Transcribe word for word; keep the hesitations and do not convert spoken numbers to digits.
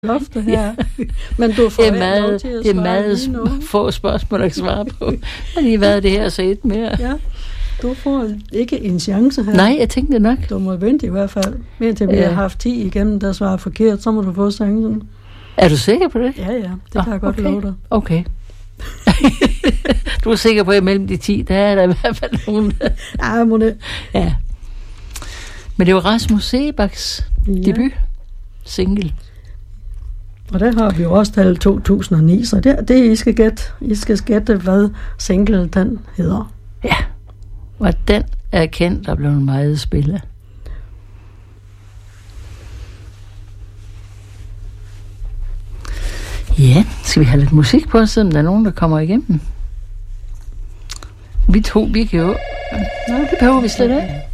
loftet her. Men du får det er meget, lov til at det er svare meget lige nu. få spørgsmål at svare på. Jeg har lige været det her så et mere. Ja, du får ikke en chance her. Nej, jeg tænkte nok. Du må vente i hvert fald. Indtil vi Ja. har haft ti igennem, der svarer forkert, så må du få chancen. Er du sikker på det? Ja, ja, det oh, kan jeg godt okay. love dig. Okay. Du er sikker på, at mellem de ti, der er der i hvert fald nogen. Ja, må det. Ja. Men det var Rasmus Seebachs Ja. debut single. Og der har vi jo også tallet to tusind og ni, så det er det, I skal gætte. I skal gætte, hvad single den hedder. Ja. Og den er kendt og blevet meget spillet. Ja, skal vi have lidt musik på, så der er nogen, der kommer igennem? Vi to, vi kan jo... Nej, det behøver vi slet ikke.